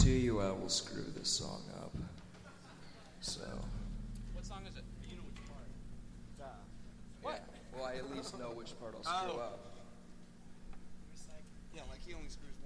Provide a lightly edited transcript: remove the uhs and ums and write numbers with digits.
guarantee you I will screw this song up. So. What song is it? You know which part. What? Yeah. Well, I at least know which part I'll screw up. Yeah, like he only screws one.